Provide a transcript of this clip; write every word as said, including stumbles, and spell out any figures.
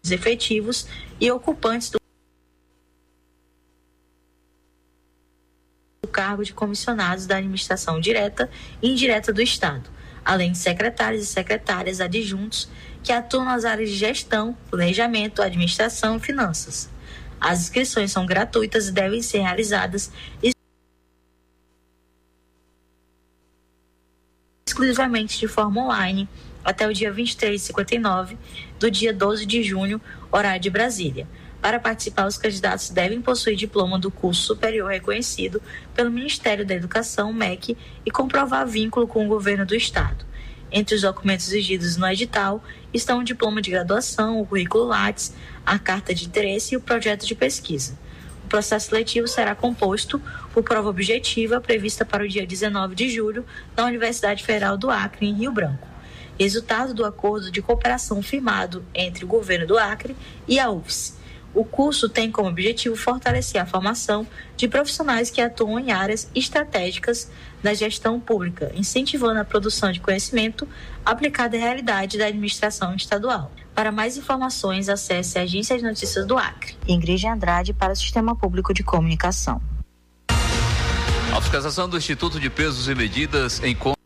efetivos e ocupantes do cargo de comissionados da administração direta e indireta do Estado, além de secretários e secretárias adjuntos que atuam nas áreas de gestão, planejamento, administração e finanças. As inscrições são gratuitas e devem ser realizadas exclusivamente de forma online até o dia vinte e três e cinquenta e nove do dia doze de junho, horário de Brasília. Para participar, os candidatos devem possuir diploma do curso superior reconhecido pelo Ministério da Educação, M E C, e comprovar vínculo com o governo do Estado. Entre os documentos exigidos no edital estão o diploma de graduação, o currículo Lattes, a carta de interesse e o projeto de pesquisa. O processo seletivo será composto por prova objetiva prevista para o dia dezenove de julho na Universidade Federal do Acre, em Rio Branco. Resultado do acordo de cooperação firmado entre o governo do Acre e a U F S. O curso tem como objetivo fortalecer a formação de profissionais que atuam em áreas estratégicas da gestão pública, incentivando a produção de conhecimento aplicado à realidade da administração estadual. Para mais informações, acesse a Agência de Notícias do Acre. Ingrid Andrade para o Sistema Público de Comunicação. A fiscalização do Instituto de Pesos e Medidas em